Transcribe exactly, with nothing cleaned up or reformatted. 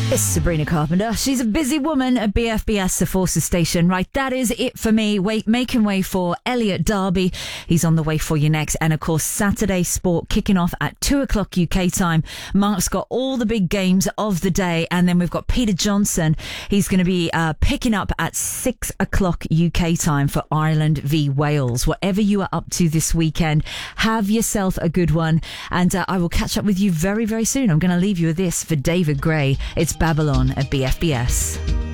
It's Sabrina Carpenter. She's a busy woman at B F B S, the Forces Station. Right, that is it for me. Wait, making way for Elliot Darby. He's on the way for you next. And of course, Saturday Sport kicking off at two o'clock U K time. Mark's got all the big games of the day. And then we've got Peter Johnson. He's going to be uh, picking up at six o'clock U K time for Ireland v Wales. Whatever you are up to this weekend, have yourself a good one. And uh, I will catch up with you very, very soon. I'm going to leave you with this for David Gray. It's Babylon at B F B S.